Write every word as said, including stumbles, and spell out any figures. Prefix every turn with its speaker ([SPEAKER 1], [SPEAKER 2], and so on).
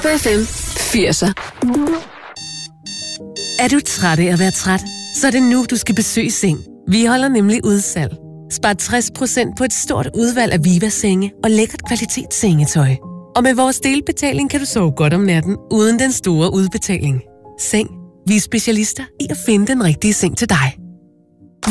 [SPEAKER 1] Top F M firser.
[SPEAKER 2] Er du træt af at være træt? Så er det nu, du skal besøge Seng. Vi holder nemlig udsalg. Spar tres procent på et stort udvalg af Viva-senge og lækkert kvalitetssengetøj. Og med vores delbetaling kan du sove godt om natten, uden den store udbetaling. Seng. Vi er specialister i at finde den rigtige seng til dig.